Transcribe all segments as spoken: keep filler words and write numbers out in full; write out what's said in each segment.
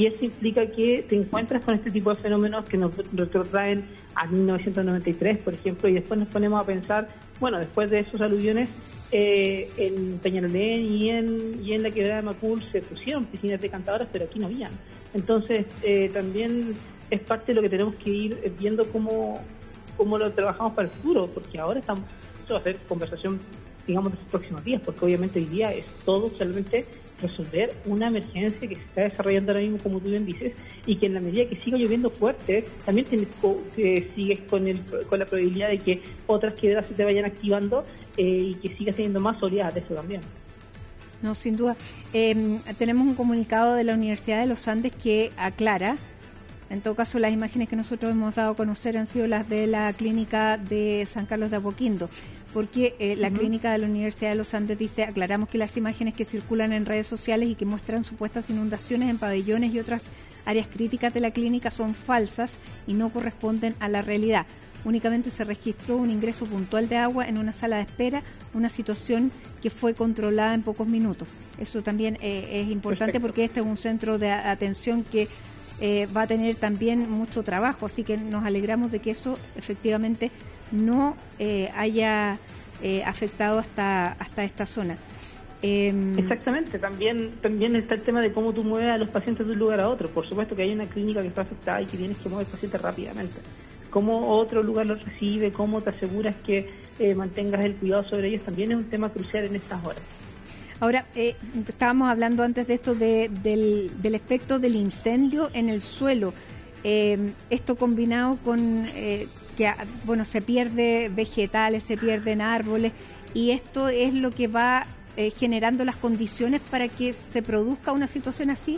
y eso implica que te encuentras con este tipo de fenómenos que nos retrotraen a mil novecientos noventa y tres, por ejemplo, y después nos ponemos a pensar, bueno, después de esos aluviones, eh, en Peñalolén y en, y en la quebrada de Macul se pusieron piscinas decantadoras, pero aquí no habían. Entonces, eh, también es parte de lo que tenemos que ir viendo cómo, cómo lo trabajamos para el futuro, porque ahora estamos, eso va a ser conversación, digamos, de los próximos días, porque obviamente hoy día es todo solamente resolver una emergencia que se está desarrollando ahora mismo, como tú bien dices, y que en la medida que siga lloviendo fuerte, también tienes, eh, sigues con, el, con la probabilidad de que otras quebradas se te vayan activando eh, y que siga teniendo más oleadas de eso también. No, sin duda. Eh, tenemos un comunicado de la Universidad de los Andes que aclara, en todo caso las imágenes que nosotros hemos dado a conocer han sido las de la clínica de San Carlos de Apoquindo, porque eh, la uh-huh. clínica de la Universidad de los Andes dice, aclaramos que las imágenes que circulan en redes sociales y que muestran supuestas inundaciones en pabellones y otras áreas críticas de la clínica son falsas y no corresponden a la realidad. Únicamente se registró un ingreso puntual de agua en una sala de espera, una situación que fue controlada en pocos minutos. Eso también eh, es importante. Perfecto. Porque este es un centro de atención que eh, va a tener también mucho trabajo, así que nos alegramos de que eso efectivamente no eh, haya eh, afectado hasta hasta esta zona. Eh, Exactamente, también también está el tema de cómo tú mueves a los pacientes de un lugar a otro. Por supuesto que hay una clínica que está afectada y que tienes que mover al paciente rápidamente. Cómo otro lugar los recibe, cómo te aseguras que eh, mantengas el cuidado sobre ellos, también es un tema crucial en estas horas. Ahora, eh, estábamos hablando antes de esto de, del, del efecto del incendio en el suelo. Eh, esto combinado con eh, que bueno, se pierde vegetales, se pierden árboles, y esto es lo que va eh, generando las condiciones para que se produzca una situación así.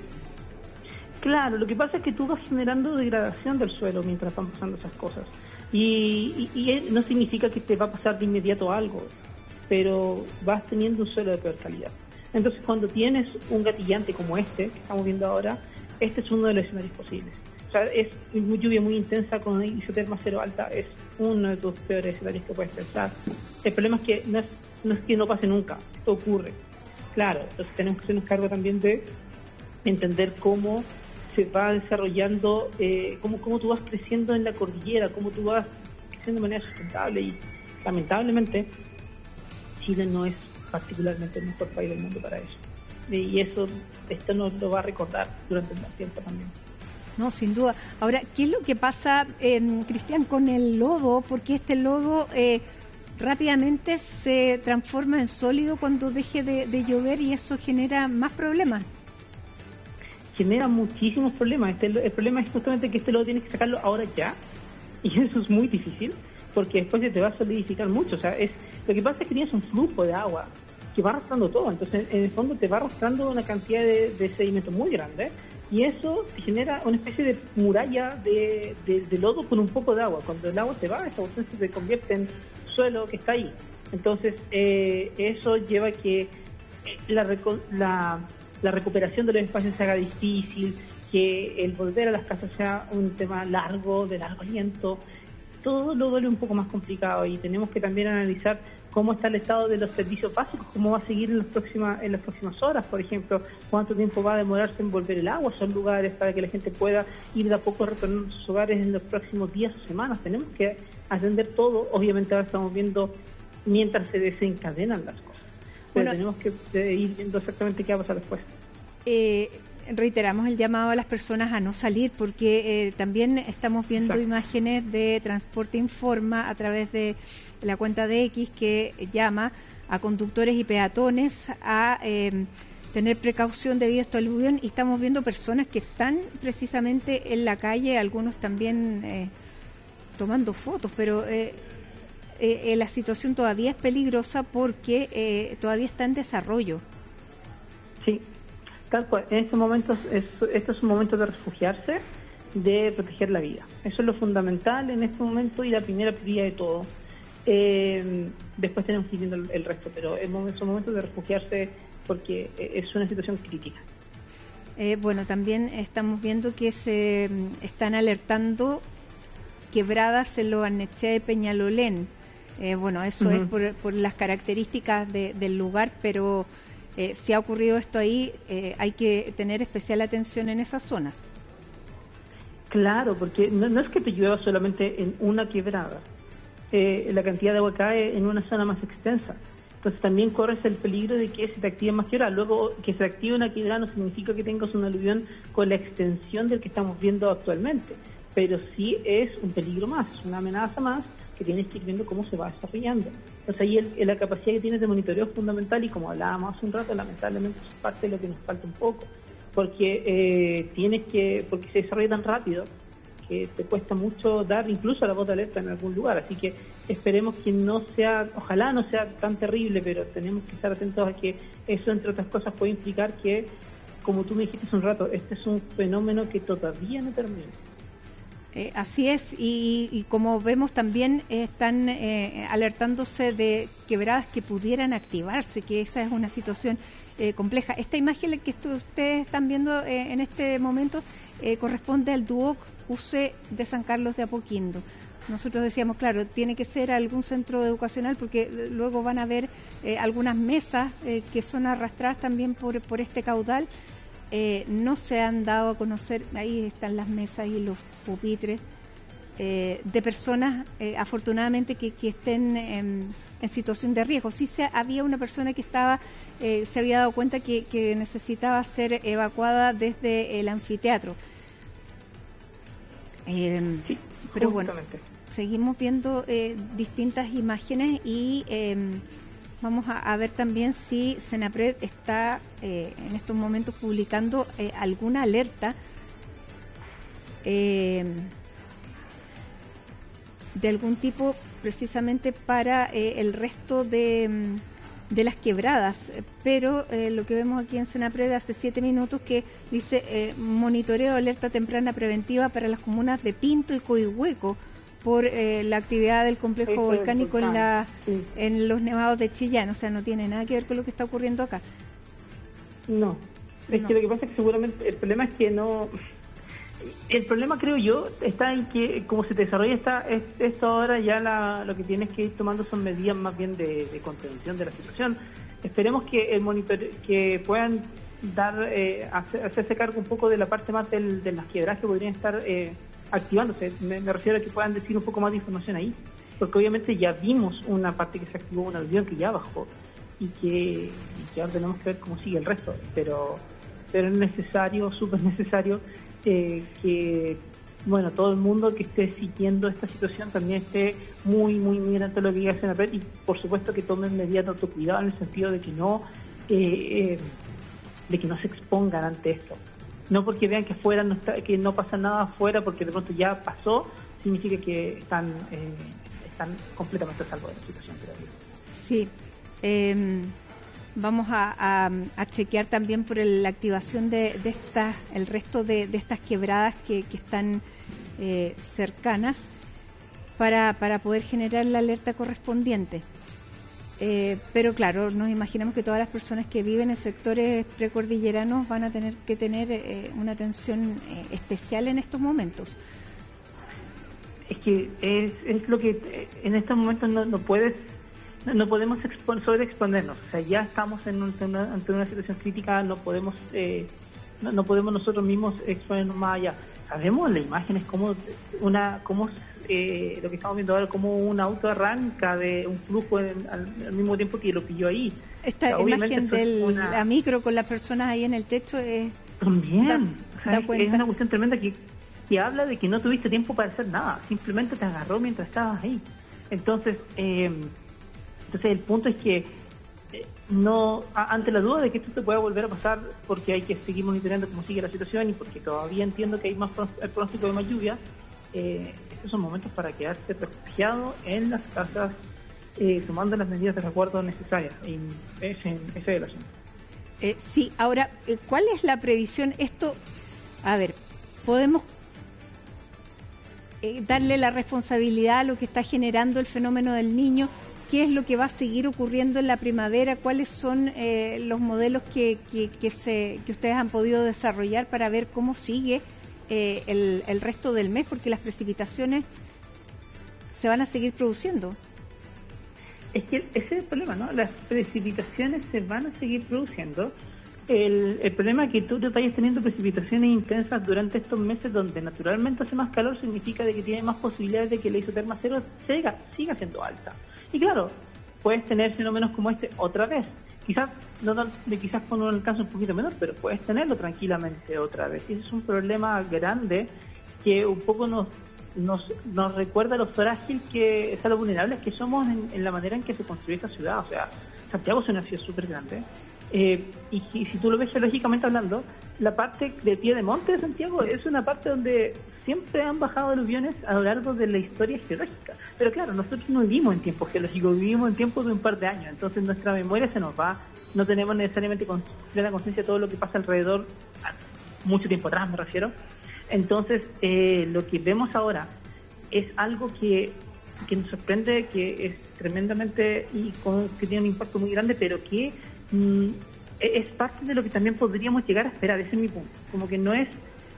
Claro, lo que pasa es que tú vas generando degradación del suelo mientras van pasando esas cosas. Y, y, y no significa que te va a pasar de inmediato algo, pero vas teniendo un suelo de peor calidad. Entonces, cuando tienes un gatillante como este, que estamos viendo ahora, este es uno de los escenarios posibles. O sea, es muy lluvia muy intensa con isoterma cero alta, es uno de tus peores escenarios que puedes pensar. El problema es que no es, no es que no pase nunca, esto ocurre. Claro, entonces tenemos que hacernos cargo también de entender cómo se va desarrollando, eh, cómo, cómo tú vas creciendo en la cordillera, cómo tú vas creciendo de manera sustentable, y lamentablemente Chile no es particularmente el mejor país del mundo para eso. Y eso, esto nos lo va a recordar durante un buen tiempo también. No, sin duda. Ahora, ¿qué es lo que pasa, eh, Cristian, con el lodo? Porque este lodo eh, rápidamente se transforma en sólido cuando deje de, de llover, y eso genera más problemas. Genera muchísimos problemas. Este, el problema es justamente que este lodo tienes que sacarlo ahora ya, y eso es muy difícil, porque después se te va a solidificar mucho. O sea, es lo que pasa es que tienes un flujo de agua que va arrastrando todo, entonces en el fondo te va arrastrando una cantidad de, de sedimento muy grande, y eso te genera una especie de muralla de, de, de lodo con un poco de agua. Cuando el agua se va, esa cuestión se convierte en suelo que está ahí. Entonces eh, eso lleva a que la, la la recuperación de los espacios se haga difícil, que el volver a las casas sea un tema largo, de largo aliento. Todo lo vuelve un poco más complicado, y tenemos que también analizar cómo está el estado de los servicios básicos, cómo va a seguir en las próximas en las próximas horas, por ejemplo, cuánto tiempo va a demorarse en volver el agua. Son lugares para que la gente pueda ir de a poco retornando a sus hogares en los próximos días o semanas. Tenemos que atender todo. Obviamente ahora estamos viendo mientras se desencadenan las cosas. Pero bueno, tenemos que eh, ir viendo exactamente qué va a pasar después. Eh, reiteramos el llamado a las personas a no salir, porque eh, también estamos viendo Exacto. imágenes de Transporte Informa a través de la cuenta de X, que llama a conductores y peatones a eh, tener precaución debido a este aluvión, y estamos viendo personas que están precisamente en la calle, algunos también eh, tomando fotos, pero eh, eh, la situación todavía es peligrosa porque eh, todavía está en desarrollo. Sí, tal cual. En este momento, es, este es un momento de refugiarse, de proteger la vida. Eso es lo fundamental en este momento y la primera prioridad de todo. Eh, después tenemos que ir viendo el, el resto, pero es un momento de refugiarse porque es una situación crítica. Eh, bueno, también estamos viendo que se están alertando quebradas en los Arnechea de Peñalolén. Eh, bueno, eso uh-huh. es por, por las características de, del lugar, pero eh, si ha ocurrido esto ahí, eh, hay que tener especial atención en esas zonas. Claro, porque no, no es que te llueva solamente en una quebrada, eh, la cantidad de agua cae en una zona más extensa. Entonces también corres el peligro de que se te active más quebrada. Luego, que se active una quebrada no significa que tengas un aluvión con la extensión del que estamos viendo actualmente, pero sí es un peligro más, una amenaza más que tienes que ir viendo cómo se va desarrollando. Entonces ahí el, el, la capacidad que tienes de monitoreo es fundamental y como hablábamos hace un rato, lamentablemente es parte de lo que nos falta un poco, porque eh, tienes que, porque se desarrolla tan rápido que te cuesta mucho dar incluso a la voz de alerta en algún lugar, así que esperemos que no sea, ojalá no sea tan terrible, pero tenemos que estar atentos a que eso, entre otras cosas, puede implicar que, como tú me dijiste hace un rato, este es un fenómeno que todavía no termina. Eh, así es, y, y como vemos también eh, están eh, alertándose de quebradas que pudieran activarse, que esa es una situación eh, compleja. Esta imagen que ustedes están viendo eh, en este momento eh, corresponde al Duoc U C de San Carlos de Apoquindo. Nosotros decíamos, claro, tiene que ser algún centro educacional porque luego van a haber eh, algunas mesas eh, que son arrastradas también por, por este caudal. Eh, no se han dado a conocer, ahí están las mesas y los pupitres, eh, de personas, eh, afortunadamente, que, que estén en, en situación de riesgo. Sí se, había una persona que estaba, eh, se había dado cuenta que, que necesitaba ser evacuada desde el anfiteatro. Eh, sí, pero bueno, seguimos viendo eh, distintas imágenes y eh, vamos a, a ver también si Senapred está eh, en estos momentos publicando eh, alguna alerta eh, de algún tipo precisamente para eh, el resto de, de las quebradas, pero eh, lo que vemos aquí en Senapred hace siete minutos que dice eh, monitoreo alerta temprana preventiva para las comunas de Pinto y Coihueco por eh, la actividad del complejo Eso volcánico en, la, sí. en los nevados de Chillán. O sea, no tiene nada que ver con lo que está ocurriendo acá. No, es no. que lo que pasa es que seguramente el problema es que no... El problema, creo yo, está en que como se desarrolla esta, esto ahora, ya la, lo que tienes que ir tomando son medidas más bien de, de contención de la situación. Esperemos que el monitor, que puedan dar eh, hacer, hacerse cargo un poco de la parte más del, de las quebradas que podrían estar eh, activándose. Me, me refiero a que puedan decir un poco más de información ahí, porque obviamente ya vimos una parte que se activó, un avión que ya bajó y que, y que ahora tenemos que ver cómo sigue el resto, pero, pero es necesario, súper necesario eh, que bueno, todo el mundo que esté siguiendo esta situación también esté muy, muy, muy atento a lo que diga Senapred y por supuesto que tomen medidas de autocuidado en el sentido de que no eh, eh, de que no se expongan ante esto. No porque vean que afuera no está, que no pasa nada afuera, porque de pronto ya pasó, significa que están eh, están completamente a salvo de la situación. Sí. Eh, vamos a, a, a chequear también por el, la activación de, de estas, el resto de, de estas quebradas que, que están eh, cercanas para, para poder generar la alerta correspondiente. Eh, pero claro, nos imaginamos que todas las personas que viven en sectores precordilleranos van a tener que tener eh, una atención eh, especial en estos momentos. Es que es, es lo que eh, en estos momentos no, no puedes no, no podemos expo- sobreexponernos, o sea, ya estamos en un, una, ante una situación crítica, no podemos eh, no, no podemos nosotros mismos exponernos más allá. Sabemos las imágenes como una como eh, lo que estamos viendo ahora, como un auto arranca de un flujo en, al, al mismo tiempo que lo pilló ahí. Esta o sea, imagen de una... la micro con las personas ahí en el techo es también da, o sea, da es, es una cuestión tremenda que, que habla de que no tuviste tiempo para hacer nada, simplemente te agarró mientras estabas ahí. Entonces eh, entonces el punto es que eh, no a, ante la duda de que esto te pueda volver a pasar, porque hay que seguir monitoreando cómo sigue la situación y porque todavía entiendo que hay más el pronóstico de más lluvia, eh, estos son momentos para quedarse refugiado en las casas, eh, tomando las medidas de resguardo necesarias. Y ese, ese es el asunto. Eh, sí, ahora, ¿cuál es la previsión? Esto, a ver, podemos eh, darle la responsabilidad a lo que está generando el fenómeno del Niño. ¿Qué es lo que va a seguir ocurriendo en la primavera? ¿Cuáles son eh, los modelos que, que, que, se, que ustedes han podido desarrollar para ver cómo sigue eh, el, el resto del mes? Porque las precipitaciones se van a seguir produciendo. Es que ese es el problema, ¿no? Las precipitaciones se van a seguir produciendo. El, el problema es que tú te vayas teniendo precipitaciones intensas durante estos meses donde naturalmente hace más calor, significa de que tiene más posibilidades de que la isoterma cero siga, siga siendo alta. Y claro, puedes tener fenómenos como este otra vez. Quizás no de quizás con un alcance un poquito menor, pero puedes tenerlo tranquilamente otra vez. Y ese es un problema grande que un poco nos nos, nos recuerda lo frágil que, o sea, lo vulnerables que somos en, en la manera en que se construye esta ciudad. O sea, Santiago es una ciudad súper grande. Eh, y, y si tú lo ves geológicamente hablando, la parte de pie de monte de Santiago es una parte donde siempre han bajado aluviones a lo largo de la historia geológica. Pero claro, nosotros no vivimos en tiempos geológicos, vivimos en tiempos de un par de años, entonces nuestra memoria se nos va, no tenemos necesariamente con plena conciencia de todo lo que pasa alrededor, mucho tiempo atrás me refiero. Entonces, eh, lo que vemos ahora es algo que, que nos sorprende, que es tremendamente y con, que tiene un impacto muy grande, pero que mm, es parte de lo que también podríamos llegar a esperar. Ese es mi punto. Como que no es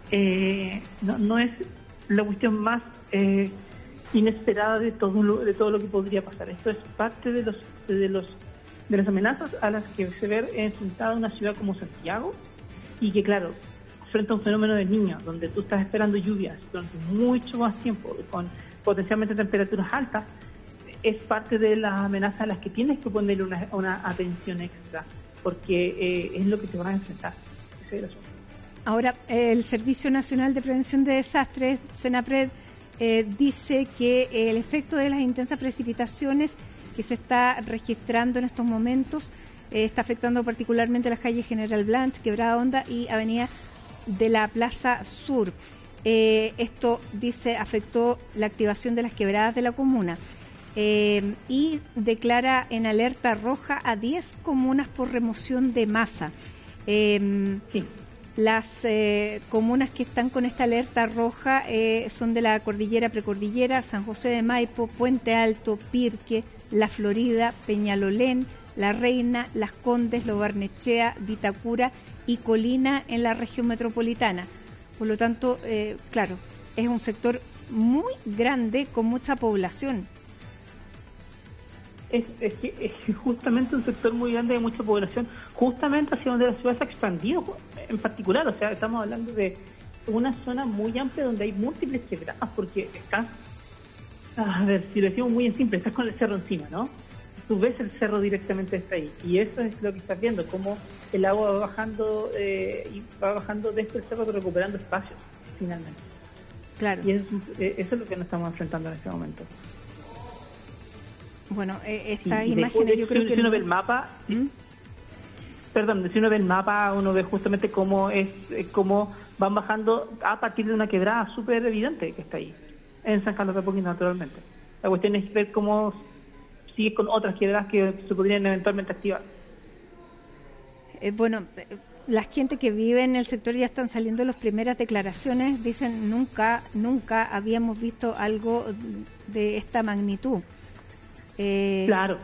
eh, no, no es la cuestión más eh, inesperada de todo lo, de todo lo que podría pasar. Esto es parte de los de los de las amenazas a las que se ve enfrentada una ciudad como Santiago, y que claro, frente a un fenómeno del Niño, donde tú estás esperando lluvias durante mucho más tiempo, con potencialmente temperaturas altas, es parte de las amenazas a las que tienes que ponerle una, una atención extra, porque eh, es lo que te van a enfrentar. Ese es el asunto. Ahora, el Servicio Nacional de Prevención de Desastres, SENAPRED, eh, dice que el efecto de las intensas precipitaciones que se está registrando en estos momentos eh, está afectando particularmente las calles General Blanch, Quebrada Honda y Avenida de la Plaza Sur. Eh, esto, dice, afectó la activación de las quebradas de la comuna eh, y declara en alerta roja a diez comunas por remoción de masa. Eh, sí. Las eh, comunas que están con esta alerta roja eh, son de la Cordillera Precordillera, San José de Maipo, Puente Alto, Pirque, La Florida, Peñalolén, La Reina, Las Condes, Lo Barnechea, Vitacura y Colina en la región metropolitana. Por lo tanto, eh, claro, es un sector muy grande con mucha población. Es, es, que, es justamente un sector muy grande de mucha población, justamente hacia donde la ciudad se ha expandido en particular. O sea, estamos hablando de una zona muy amplia donde hay múltiples quebradas, porque estás, a ver, si lo decimos muy en simple, estás con el cerro encima, ¿no? Tú ves el cerro directamente desde ahí, y eso es lo que estás viendo, cómo el agua va bajando eh, y va bajando desde el cerro, recuperando espacios, finalmente. Claro. Y eso, eh, eso es lo que nos estamos enfrentando en este momento. Bueno, eh, estas sí, imágenes de, yo creo si, que... Si uno ve el mapa, ¿Mm? perdón, si uno ve el mapa, uno ve justamente cómo es cómo van bajando a partir de una quebrada súper evidente que está ahí, en San Carlos de Apoquindo, naturalmente. La cuestión es ver cómo sigue con otras quebradas que se podrían eventualmente activar. Eh, bueno, la gente que vive en el sector ya están saliendo las primeras declaraciones, dicen nunca, nunca habíamos visto algo de esta magnitud. Eh... Claro.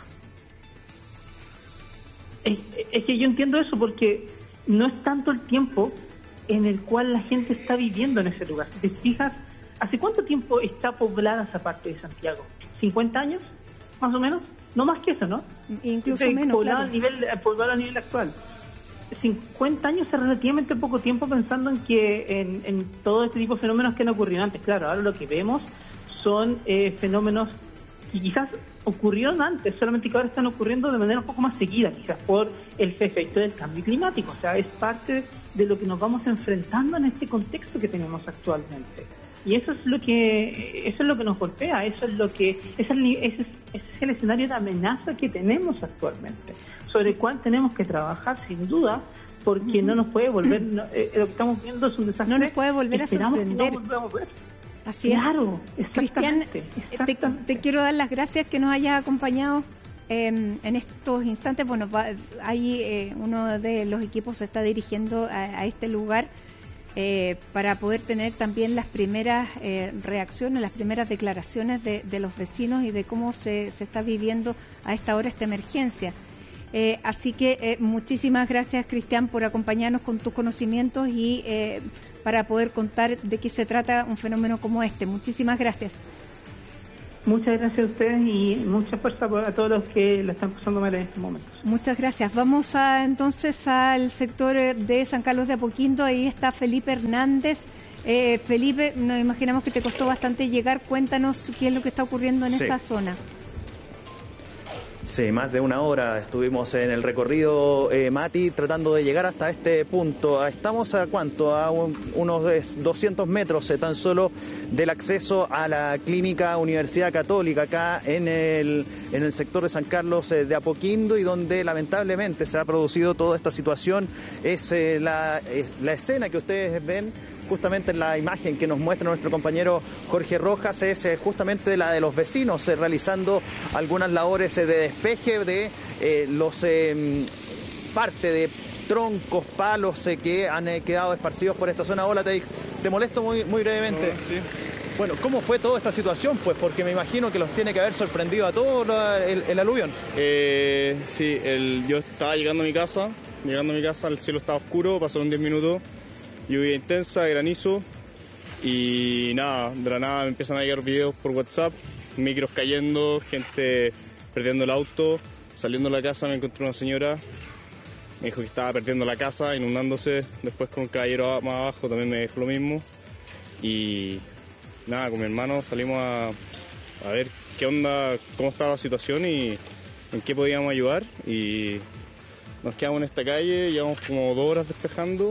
Es, es que yo entiendo eso porque no es tanto el tiempo en el cual la gente está viviendo en ese lugar. Si te fijas, ¿hace cuánto tiempo está poblada esa parte de Santiago? ¿cincuenta años? Más o menos. No más que eso, ¿no? Incluso eh, menos, poblada, claro. a nivel, poblada a nivel actual. cincuenta años es relativamente poco tiempo pensando en que en, en todo este tipo de fenómenos que han ocurrido antes. Claro, ahora lo que vemos son eh, fenómenos que quizás ocurrieron antes, solamente que ahora están ocurriendo de manera un poco más seguida, quizás por el efecto del cambio climático. O sea, es parte de lo que nos vamos enfrentando en este contexto que tenemos actualmente. Y eso es lo que eso es lo que nos golpea, eso es lo que ese es, el, ese es, ese es el escenario de amenaza que tenemos actualmente, sobre el cual tenemos que trabajar sin duda, porque uh-huh. no nos puede volver, no, eh, lo que estamos viendo es un desastre. No nos puede volver a sorprender. No volvamos a ver. Así claro, es. Cristian, exactamente. Te, te quiero dar las gracias que nos hayas acompañado eh, en estos instantes. Bueno, va, ahí eh, uno de los equipos se está dirigiendo a, a este lugar eh, para poder tener también las primeras eh, reacciones, las primeras declaraciones de, de los vecinos y de cómo se, se está viviendo a esta hora esta emergencia. Eh, así que eh, muchísimas gracias, Cristian, por acompañarnos con tus conocimientos y eh, para poder contar de qué se trata un fenómeno como este. Muchísimas gracias. Muchas gracias a ustedes y mucha fuerza a todos los que la están pasando mal en estos momentos. Muchas gracias. Vamos a entonces al sector de San Carlos de Apoquindo. Ahí está Felipe Hernández. Eh, Felipe, nos imaginamos que te costó bastante llegar. Cuéntanos qué es lo que está ocurriendo en sí. esa zona. Sí, más de una hora estuvimos en el recorrido, eh, Mati, tratando de llegar hasta este punto. Estamos a cuánto, a un, unos doscientos metros eh, tan solo del acceso a la Clínica Universidad Católica, acá en el, en el sector de San Carlos eh, de Apoquindo, y donde lamentablemente se ha producido toda esta situación. Es eh, la, eh, la escena que ustedes ven justamente en la imagen que nos muestra nuestro compañero Jorge Rojas, es eh, justamente la de los vecinos eh, realizando algunas labores eh, de despeje de eh, los eh, parte de troncos, palos eh, que han eh, quedado esparcidos por esta zona. Hola, te, te molesto muy, muy brevemente. Oh, sí. Bueno, ¿cómo fue toda esta situación? Pues porque me imagino que los tiene que haber sorprendido a todos la, el, el aluvión. Eh, sí, el, yo estaba llegando a mi casa, llegando a mi casa, el cielo estaba oscuro, pasaron diez minutos. Lluvia intensa, granizo, y nada, de la nada me empiezan a llegar videos por WhatsApp, micros cayendo, gente perdiendo el auto. Saliendo de la casa me encontré una señora, me dijo que estaba perdiendo la casa, inundándose. Después con un caballero más abajo también me dijo lo mismo. Y nada, con mi hermano salimos a, a ver qué onda, cómo estaba la situación y en qué podíamos ayudar. Y nos quedamos en esta calle, llevamos como dos horas despejando.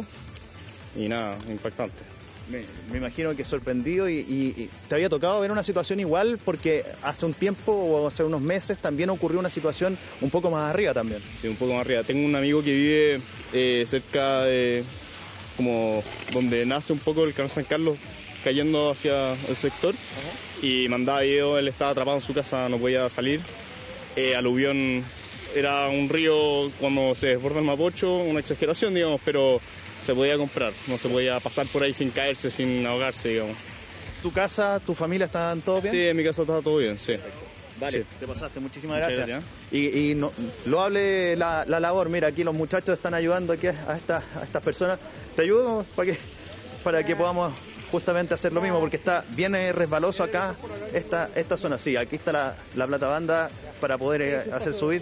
Y nada, impactante. Me, me imagino que sorprendido y, y, y te había tocado ver una situación igual, porque hace un tiempo o hace unos meses también ocurrió una situación un poco más arriba también. Sí, un poco más arriba. Tengo un amigo que vive eh, cerca de como donde nace un poco el canal San Carlos, cayendo hacia el sector. Uh-huh. Y mandaba video, él estaba atrapado en su casa, no podía salir. Eh, aluvión, era un río cuando se desborda el Mapocho, una exageración, digamos, pero se podía comprar, no se podía pasar por ahí sin caerse, sin ahogarse, digamos. ¿Tu casa, tu familia están todos bien? Sí, en mi casa estaba todo bien, sí. Dale, sí. Te pasaste, muchísimas gracias. gracias. Y, y no, lo hable la, la labor, mira, aquí los muchachos están ayudando aquí a, esta, a estas personas. ¿Te ayudo para que, para que podamos justamente hacer lo mismo? Porque está bien resbaloso acá esta, esta zona. Sí, aquí está la, la platabanda para poder eh, hacer subir.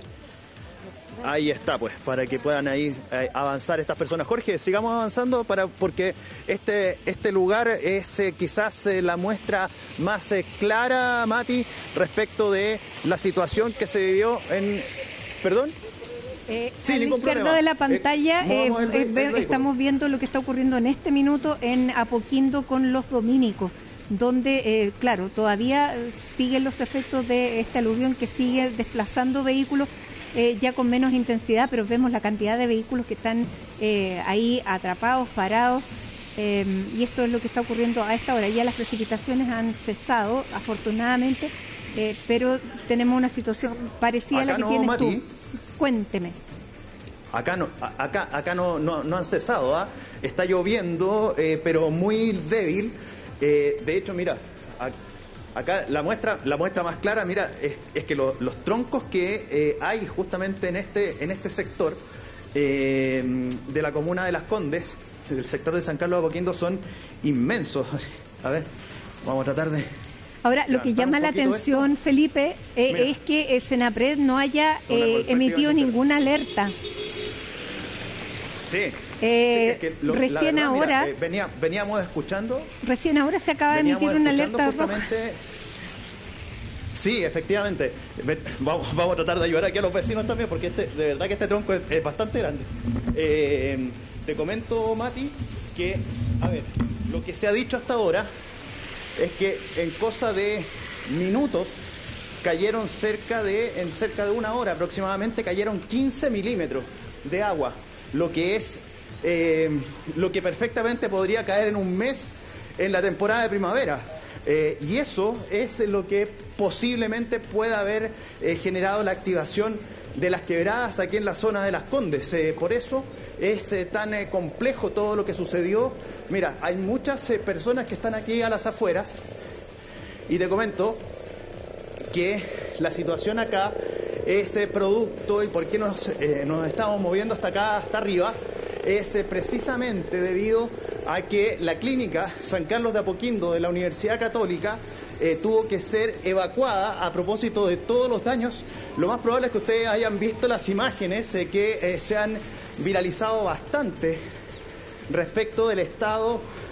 Ahí está, pues, para que puedan ahí eh, avanzar estas personas. Jorge, sigamos avanzando para porque este este lugar es eh, quizás eh, la muestra más eh, clara, Mati, respecto de la situación que se vivió en... ¿Perdón? Eh, sí, a la izquierda problema. de la pantalla eh, eh, el, el estamos viendo lo que está ocurriendo en este minuto en Apoquindo con los dominicos, donde, eh, claro, todavía siguen los efectos de este aluvión que sigue desplazando vehículos. Eh, ya con menos intensidad, pero vemos la cantidad de vehículos que están eh, ahí atrapados, parados, eh, y esto es lo que está ocurriendo a esta hora. Ya las precipitaciones han cesado, afortunadamente, eh, pero tenemos una situación parecida acá a la que no, tienes Mati, tú. Cuénteme. Acá no, acá, acá no, no, no han cesado, ¿eh? Está lloviendo, eh, pero muy débil. Eh, de hecho, mira... Acá la muestra, la muestra más clara, mira, es, es que lo, los troncos que eh, hay justamente en este, en este sector eh, de la comuna de Las Condes, del sector de San Carlos de Apoquindo, son inmensos. A ver, vamos a tratar de... Ahora, lo que llama la atención, esto. Felipe, eh, es que el Senapred no haya eh, emitido ninguna alerta. Sí. Eh, sí, es que lo, recién verdad, ahora mira, eh, venía, veníamos escuchando recién ahora se acaba de emitir una alerta justamente roja. Sí, efectivamente. Vamos, vamos a tratar de ayudar aquí a los vecinos también, porque este, de verdad que este tronco es, es bastante grande. Eh, te comento, Mati, que a ver, lo que se ha dicho hasta ahora es que en cosa de minutos cayeron cerca de en cerca de una hora aproximadamente cayeron quince milímetros de agua, lo que es Eh, lo que perfectamente podría caer en un mes en la temporada de primavera. Eh, y eso es lo que posiblemente pueda haber eh, generado la activación de las quebradas aquí en la zona de Las Condes. Eh, por eso es eh, tan eh, complejo todo lo que sucedió. Mira, hay muchas eh, personas que están aquí a las afueras y te comento que la situación acá es eh, producto y por qué nos, eh, nos estamos moviendo hasta acá, hasta arriba, es eh, precisamente debido a que la clínica San Carlos de Apoquindo de la Universidad Católica eh, tuvo que ser evacuada a propósito de todos los daños. Lo más probable es que ustedes hayan visto las imágenes eh, que eh, se han viralizado bastante respecto del estado